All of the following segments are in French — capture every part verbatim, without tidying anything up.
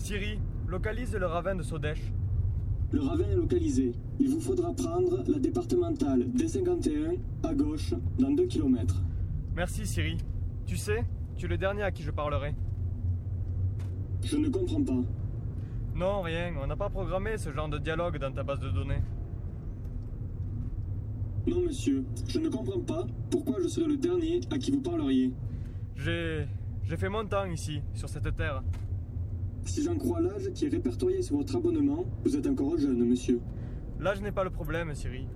Siri, localise le ravin de Sodèche. Le ravin est localisé. Il vous faudra prendre la départementale D cinquante et un à gauche dans deux kilomètres. Merci Siri. Tu sais, tu es le dernier à qui je parlerai. Je ne comprends pas. Non, rien, on n'a pas programmé ce genre de dialogue dans ta base de données. Non, monsieur, je ne comprends pas pourquoi je serais le dernier à qui vous parleriez. J'ai... j'ai fait mon temps ici, sur cette terre. Si j'en crois l'âge qui est répertorié sur votre abonnement, vous êtes encore jeune, monsieur. Là, je n'ai pas le problème, Siri.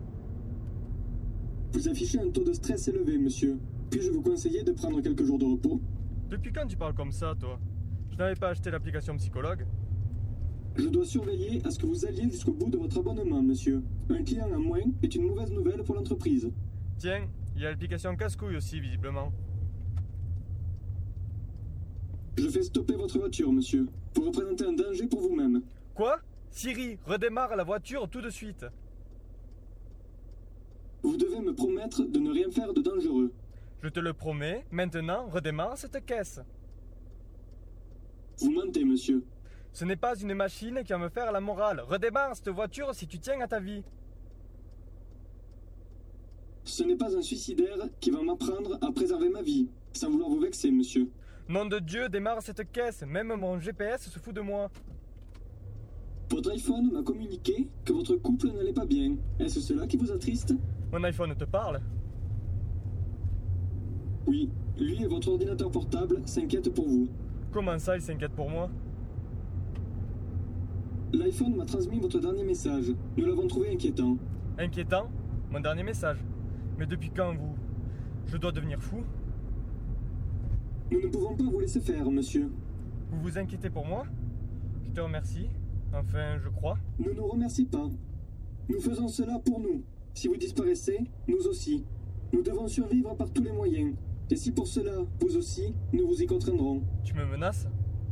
Vous affichez un taux de stress élevé, monsieur. Puis-je vous conseiller de prendre quelques jours de repos? Depuis quand tu parles comme ça, toi? Je n'avais pas acheté l'application psychologue. Je dois surveiller à ce que vous alliez jusqu'au bout de votre abonnement, monsieur. Un client en moins est une mauvaise nouvelle pour l'entreprise. Tiens, il y a l'application casse-couille aussi, visiblement. Je fais stopper votre voiture, monsieur. Vous représentez un danger pour vous-même. Quoi? Siri, redémarre la voiture tout de suite. Vous devez me promettre de ne rien faire de dangereux. Je te le promets, maintenant, redémarre cette caisse. Vous mentez, monsieur. Ce n'est pas une machine qui va me faire la morale. Redémarre cette voiture si tu tiens à ta vie. Ce n'est pas un suicidaire qui va m'apprendre à préserver ma vie, sans vouloir vous vexer, monsieur. Nom de Dieu, démarre cette caisse. Même mon G P S se fout de moi. Votre iPhone m'a communiqué que votre couple n'allait pas bien. Est-ce cela qui vous attriste? Mon iPhone te parle? Oui, lui et votre ordinateur portable s'inquiètent pour vous. Comment ça, il s'inquiète pour moi? L'iPhone m'a transmis votre dernier message. Nous l'avons trouvé inquiétant. Inquiétant? Mon dernier message. Mais depuis quand, vous? Je dois devenir fou? Nous ne pouvons pas vous laisser faire, monsieur. Vous vous inquiétez pour moi? Je te remercie. Enfin, je crois. Ne nous remercie pas. Nous faisons cela pour nous. Si vous disparaissez, nous aussi. Nous devons survivre par tous les moyens. Et si pour cela, vous aussi, nous vous y contraindrons. Tu me menaces?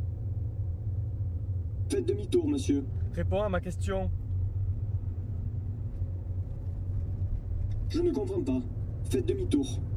Faites demi-tour, monsieur. Réponds à ma question. Je ne comprends pas. Faites demi-tour.